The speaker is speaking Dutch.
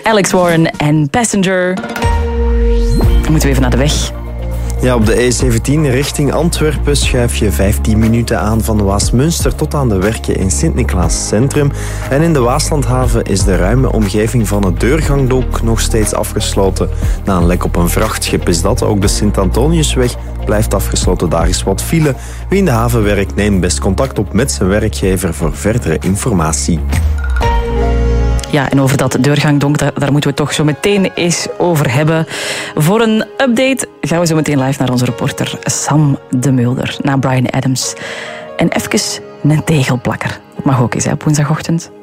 Alex Warren en Passenger. Dan moeten we even naar de weg. Ja, op de E17 richting Antwerpen schuif je 15 minuten aan van Waasmunster tot aan de Werken in Sint-Niklaas Centrum. En in de Waaslandhaven is de ruime omgeving van het Deurgangdok nog steeds afgesloten. Na een lek op een vrachtschip is dat. Ook de Sint-Antoniusweg blijft afgesloten. Daar is wat file. Wie in de haven werkt, neemt best contact op met zijn werkgever voor verdere informatie. Ja, en over dat deurgangdonk, daar moeten we het toch zo meteen eens over hebben. Voor een update gaan we zo meteen live naar onze reporter Sam de Mulder, naar Bryan Adams. En even een tegelplakker. Dat mag ook eens, hè, op woensdagochtend.